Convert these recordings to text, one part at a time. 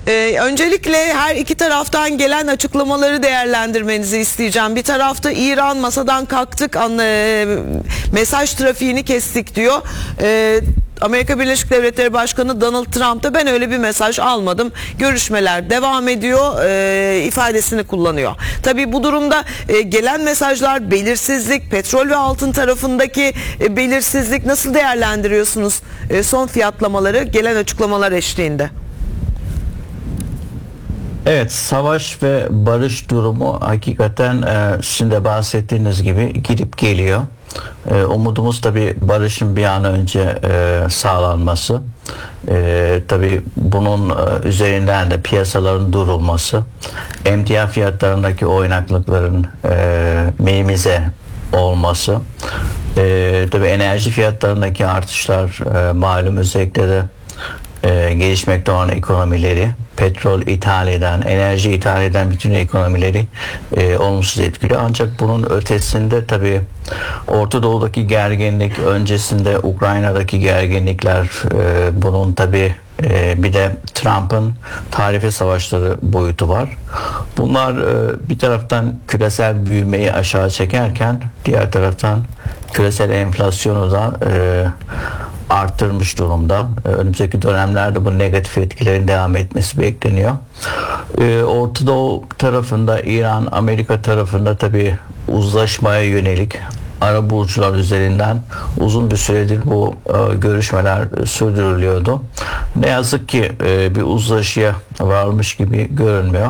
Öncelikle her iki taraftan gelen açıklamaları değerlendirmenizi isteyeceğim. Bir tarafta İran masadan kalktık, mesaj trafiğini kestik diyor. Amerika Birleşik Devletleri Başkanı Donald Trump da ben öyle bir mesaj almadım, görüşmeler devam ediyor ifadesini kullanıyor. Tabii bu durumda gelen mesajlar, belirsizlik, petrol ve altın tarafındaki belirsizlik, nasıl değerlendiriyorsunuz son fiyatlamaları gelen açıklamalar eşliğinde? Evet, savaş ve barış durumu hakikaten sizin de bahsettiğiniz gibi gidip geliyor. Umudumuz tabii barışın bir an önce sağlanması. Tabii bunun üzerinden de piyasaların durulması, emtia fiyatlarındaki oynaklıkların minimize olması, tabii enerji fiyatlarındaki artışlar malum, özellikle de gelişmekte olan ekonomileri, petrol ithal eden, enerji ithal eden bütün ekonomileri olumsuz etkiliyor. Ancak bunun ötesinde tabii Orta Doğu'daki gerginlik, öncesinde Ukrayna'daki gerginlikler, bunun tabii bir de Trump'ın tarife savaşları boyutu var. Bunlar bir taraftan küresel büyümeyi aşağı çekerken diğer taraftan küresel enflasyonu da arttırmış durumda. Önümüzdeki dönemlerde bu negatif etkilerin devam etmesi bekleniyor. Orta Doğu tarafında, İran, Amerika tarafında tabii uzlaşmaya yönelik arabulucular üzerinden uzun bir süredir bu görüşmeler sürdürülüyordu. Ne yazık ki bir uzlaşıya varmış gibi görünmüyor.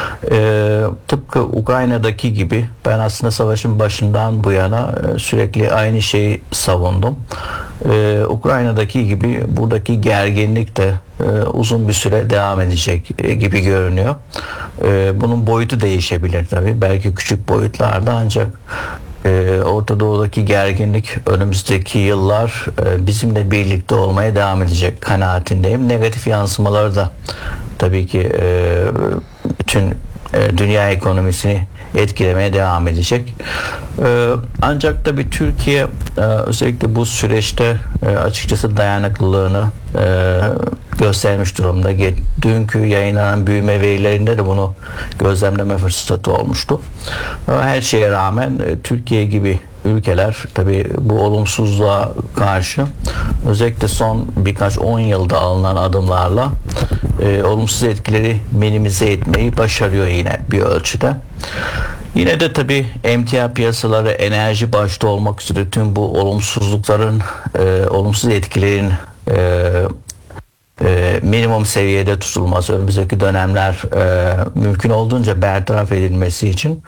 Tıpkı Ukrayna'daki gibi ben aslında savaşın başından bu yana sürekli aynı şeyi savundum. Ukrayna'daki gibi buradaki gerginlik de uzun bir süre devam edecek gibi görünüyor. Bunun boyutu değişebilir tabii. Belki küçük boyutlarda, ancak Orta Doğu'daki gerginlik önümüzdeki yıllar bizimle birlikte olmaya devam edecek kanaatindeyim. Negatif yansımaları da tabii ki bütün dünya ekonomisini etkilemeye devam edecek. Ancak tabii Türkiye özellikle bu süreçte açıkçası dayanıklılığını göstermiş durumda. Dünkü yayınlanan büyüme verilerinde de bunu gözlemleme fırsatı olmuştu. Her şeye rağmen Türkiye gibi ülkeler tabii bu olumsuzluğa karşı özellikle son birkaç 10 yılda alınan adımlarla olumsuz etkileri minimize etmeyi başarıyor yine bir ölçüde. Yine de tabii emtia piyasaları, enerji başta olmak üzere tüm bu olumsuzlukların, olumsuz etkilerin minimum seviyede tutulması, önümüzdeki dönemler mümkün olduğunca bertaraf edilmesi için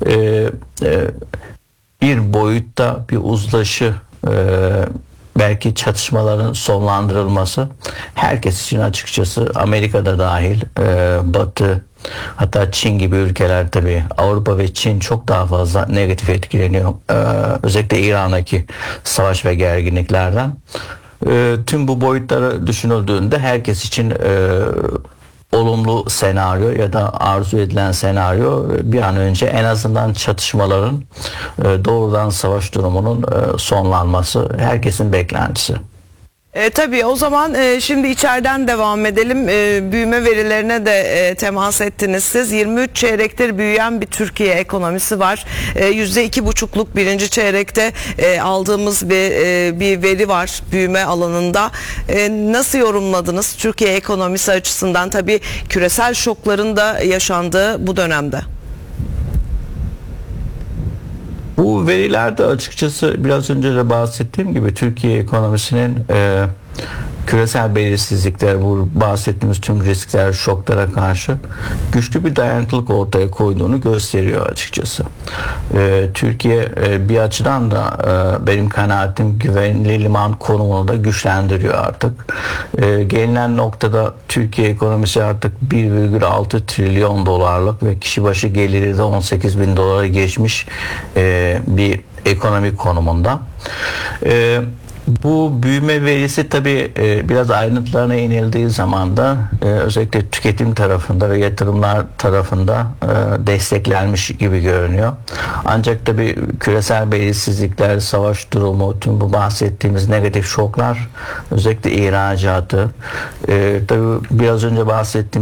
bir boyutta bir uzlaşı, belki çatışmaların sonlandırılması herkes için, açıkçası Amerika'da dahil, Batı, hatta Çin gibi ülkeler, tabii Avrupa ve Çin çok daha fazla negatif etkileniyor. Özellikle İran'daki savaş ve gerginliklerden. Tüm bu boyutları düşünüldüğünde herkes için olumlu senaryo ya da arzu edilen senaryo bir an önce en azından çatışmaların, doğrudan savaş durumunun sonlanması herkesin beklentisi. Tabii o zaman şimdi içeriden devam edelim. Büyüme verilerine de temas ettiniz siz. 23 çeyrektir büyüyen bir Türkiye ekonomisi var. %2,5'luk birinci çeyrekte aldığımız bir veri var büyüme alanında. Nasıl yorumladınız Türkiye ekonomisi açısından, tabii küresel şokların da yaşandığı bu dönemde? Bu verilerde açıkçası biraz önce de bahsettiğim gibi Türkiye ekonomisinin küresel belirsizlikler, bu bahsettiğimiz tüm riskler, şoklara karşı güçlü bir dayanıklılık ortaya koyduğunu gösteriyor açıkçası. Türkiye bir açıdan da benim kanaatim güvenli liman konumunu da güçlendiriyor artık. Gelinen noktada Türkiye ekonomisi artık 1,6 trilyon dolarlık ve kişi başı geliri de 18 bin dolara geçmiş bir ekonomik konumunda. Bu büyüme verisi tabii biraz ayrıntılarına inildiği zaman da özellikle tüketim tarafında ve yatırımlar tarafında desteklenmiş gibi görünüyor. Ancak tabii küresel belirsizlikler, savaş durumu, tüm bu bahsettiğimiz negatif şoklar, özellikle ihracatı, tabii biraz önce bahsettiğim